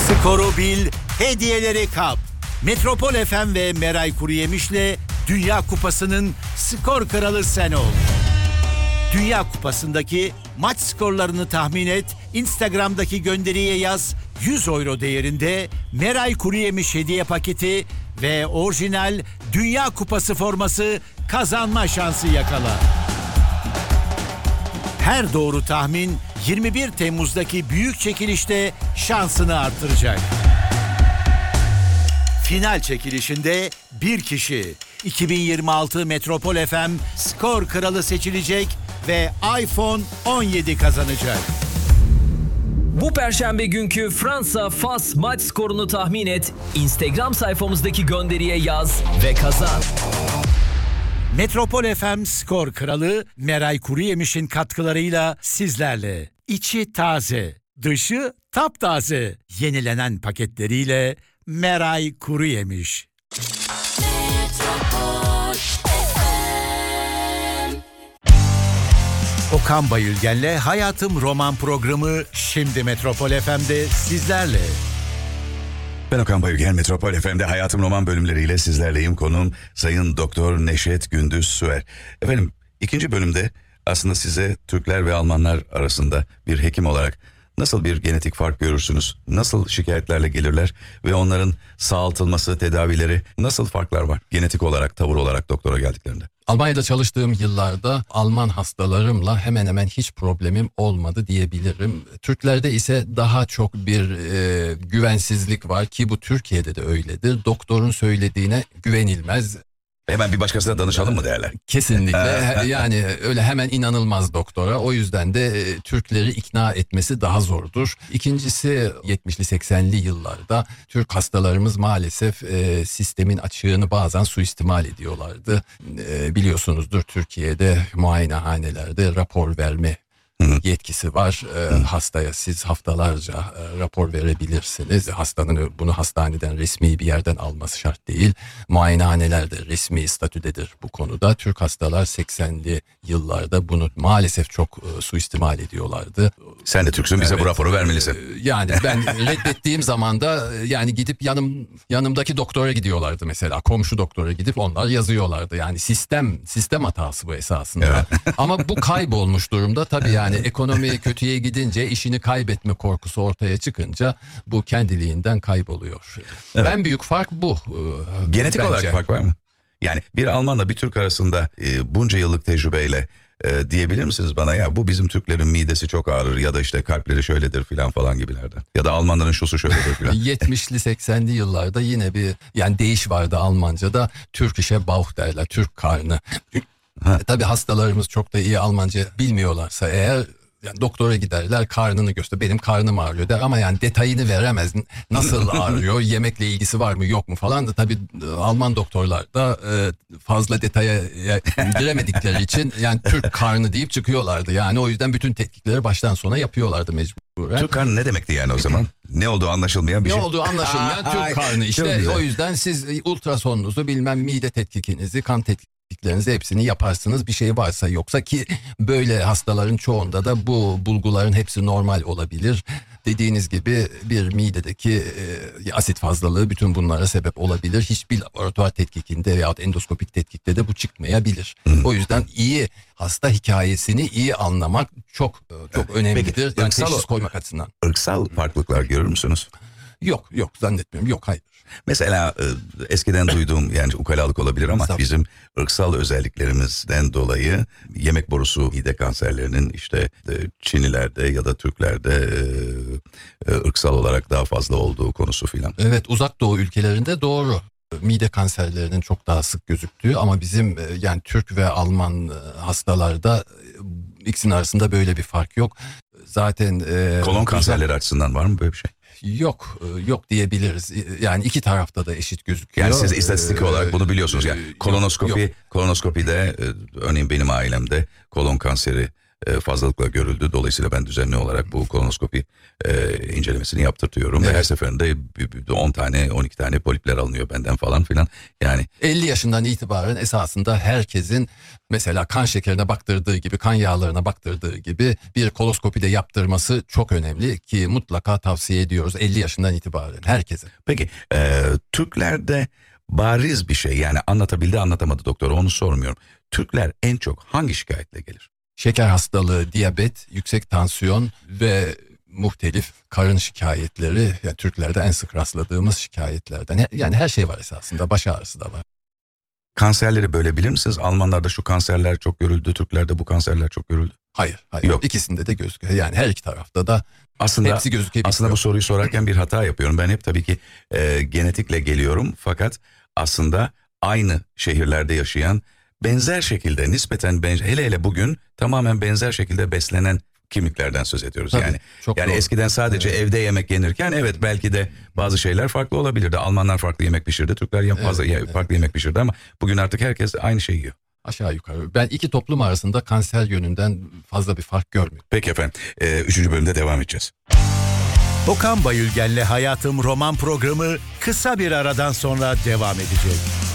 Skoru bil, hediyeleri kap. Metropol FM ve Meray Kuruyemiş'le Dünya Kupası'nın skor kralı sen ol. Dünya Kupası'ndaki maç skorlarını tahmin et, Instagram'daki gönderiye yaz, 100 euro değerinde Meray Kuruyemiş hediye paketi ve orijinal Dünya Kupası forması kazanma şansı yakala. Her doğru tahmin 21 Temmuz'daki büyük çekilişte şansını artıracak. Final çekilişinde bir kişi 2026 Metropol FM skor kralı seçilecek ve iPhone 17 kazanacak. Bu perşembe günkü Fransa-Fas maç skorunu tahmin et, Instagram sayfamızdaki gönderiye yaz ve kazan. Metropol FM skor kralı Meray Kuruyemiş'in katkılarıyla sizlerle. İçi taze, dışı taptaze. Yenilenen paketleriyle Meray Kuruyemiş. Okan Bayülgen'le Hayatım Roman programı şimdi Metropol FM'de sizlerle. Ben Okan Bayülgen, Metropol FM'de Hayatım Roman bölümleriyle sizlerleyim. Konuğum Sayın Doktor Neşet Gündüz Süer. Efendim, ikinci bölümde aslında size Türkler ve Almanlar arasında bir hekim olarak nasıl bir genetik fark görürsünüz? Nasıl şikayetlerle gelirler ve onların sağaltılması, tedavileri nasıl farklar var? Genetik olarak, tavır olarak doktora geldiklerinde. Almanya'da çalıştığım yıllarda Alman hastalarımla hemen hemen hiç problemim olmadı diyebilirim. Türklerde ise daha çok bir güvensizlik var ki bu Türkiye'de de öyledir. Doktorun söylediğine güvenilmez. Hemen bir başkasına danışalım mı derler? Kesinlikle yani öyle hemen inanılmaz doktora. O yüzden de Türkleri ikna etmesi daha zordur. İkincisi 70'li 80'li yıllarda Türk hastalarımız maalesef sistemin açığını bazen suistimal ediyorlardı. Biliyorsunuzdur Türkiye'de muayenehanelerde rapor verme yetkisi var. Hastaya siz haftalarca rapor verebilirsiniz. Hastanın bunu hastaneden resmi bir yerden alması şart değil. Muayenehanelerde resmi statüdedir bu konuda. Türk hastalar 80'li yıllarda bunu maalesef çok suistimal ediyorlardı. Sen de Türksün, bize bu raporu vermelisin. Yani ben reddettiğim zaman da yani gidip yanımdaki doktora gidiyorlardı mesela. Komşu doktora gidip onlar yazıyorlardı. Yani sistem hatası bu esasında. Evet. Ama bu kaybolmuş durumda tabii yani ekonomi kötüye gidince, işini kaybetme korkusu ortaya çıkınca bu kendiliğinden kayboluyor. Evet. En büyük fark bu. Genetik bence. Olarak fark var mı? Yani bir Almanla bir Türk arasında bunca yıllık tecrübeyle diyebilir misiniz bana ya bu bizim Türklerin midesi çok ağrır ya da işte kalpleri şöyledir filan falan gibilerden. Ya da Almanların şusu şöyledir filan. 70'li 80'li yıllarda yine bir yani deyiş vardı Almanca'da. Türkische Bauch derler, Türk karnı. Tabii hastalarımız çok da iyi Almanca bilmiyorlarsa eğer yani doktora giderler, karnını göster. Benim karnım ağrıyor der ama yani detayını veremez. Nasıl ağrıyor, yemekle ilgisi var mı yok mu falan da tabii Alman doktorlar da fazla detaya giremedikleri için yani Türk karnı deyip çıkıyorlardı. Yani o yüzden bütün tetkikleri baştan sona yapıyorlardı mecburen. Türk karnı ne demekti yani o zaman? Ne olduğu anlaşılmayan bir şey. Ne olduğu anlaşılmayan Türk karnı işte. O yüzden siz ultrasonunuzu bilmem mide tetkikinizi, kan tetkikinizi hepsini yaparsınız bir şey varsa yoksa ki böyle hastaların çoğunda da bu bulguların hepsi normal olabilir. Dediğiniz gibi bir midedeki asit fazlalığı bütün bunlara sebep olabilir. Hiçbir laboratuvar tetkikinde veyahut endoskopik tetkikte de bu çıkmayabilir. O yüzden iyi hasta hikayesini iyi anlamak çok önemlidir. Peki, yani teşhis koymak açısından. Irksal farklılıklar görür müsünüz? Yok zannetmiyorum. Yok, hayır. Mesela eskiden duyduğum yani ukalalık olabilir ama bizim ırksal özelliklerimizden dolayı yemek borusu mide kanserlerinin işte Çinlilerde ya da Türklerde ırksal olarak daha fazla olduğu konusu filan. Evet, uzak doğu ülkelerinde doğru. Mide kanserlerinin çok daha sık gözüktüğü ama bizim yani Türk ve Alman hastalarda ikisinin arasında böyle bir fark yok. Zaten kolon kanserleri açısından var mı böyle bir şey? Yok diyebiliriz. Yani iki tarafta da eşit gözüküyor. Yani siz istatistik olarak bunu biliyorsunuz. Yani kolonoskopide örneğin benim ailemde kolon kanseri fazlalıkla görüldü. Dolayısıyla ben düzenli olarak bu kolonoskopi incelemesini yaptırtıyorum. Ve her seferinde 10 tane 12 tane polipler alınıyor benden falan filan. Yani 50 yaşından itibaren esasında herkesin mesela kan şekerine baktırdığı gibi, kan yağlarına baktırdığı gibi bir koloskopi de yaptırması çok önemli ki mutlaka tavsiye ediyoruz 50 yaşından itibaren herkese. peki Türklerde bariz bir şey, yani anlatabildi anlatamadı doktor, onu sormuyorum. Türkler en çok hangi şikayetle gelir? Şeker hastalığı, diyabet, yüksek tansiyon ve muhtelif karın şikayetleri, yani Türklerde en sık rastladığımız şikayetlerden. Yani her şey var esasında, baş ağrısı da var. Kanserleri bölebilir misiniz? Almanlarda şu kanserler çok görüldü, Türklerde bu kanserler çok görüldü. Hayır. Yok. İkisinde de gözüküyor. Yani her iki tarafta da Aslında hepsi gözükebiliyor. Aslında bu soruyu sorarken bir hata yapıyorum. Ben hep tabii ki genetikle geliyorum. Fakat aslında aynı şehirlerde yaşayan, benzer şekilde nispeten hele bugün tamamen benzer şekilde beslenen kimliklerden söz ediyoruz. Tabii, çok yani doğru. eskiden sadece evde yemek yenirken evet belki de bazı şeyler farklı olabilirdi. Almanlar farklı yemek pişirdi, Türkler farklı yemek pişirdi ama bugün artık herkes aynı şeyi yiyor. Aşağı yukarı. Ben iki toplum arasında kanser yönünden fazla bir fark görmüyorum. Peki efendim, 3. bölümde devam edeceğiz. Okan Bayülgen'le Hayatım roman programı kısa bir aradan sonra devam edecek.